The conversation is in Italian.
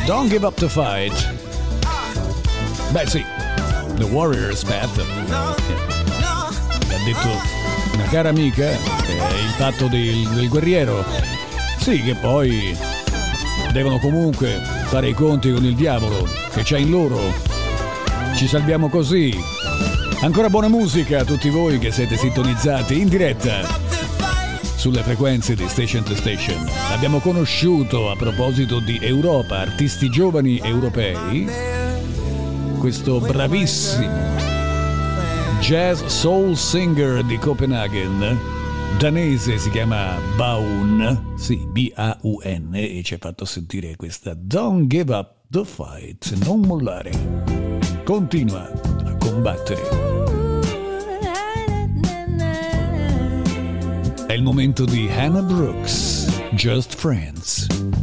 Don't Give Up the Fight. Beh sì, The Warrior's Path. Ha detto una cara amica, il patto del guerriero. Sì, che poi devono comunque fare i conti con il diavolo che c'è in loro. Ci salviamo così. Ancora buona musica a tutti voi che siete sintonizzati in diretta sulle frequenze di Station to Station. Abbiamo conosciuto, a proposito di Europa, artisti giovani europei, questo bravissimo jazz soul singer di Copenaghen, danese, si chiama Baun, sì, B-A-U-N, e ci ha fatto sentire questa Don't Give Up the Fight, non mollare, continua a combattere. È il momento di Hannah Brooks, Just Friends.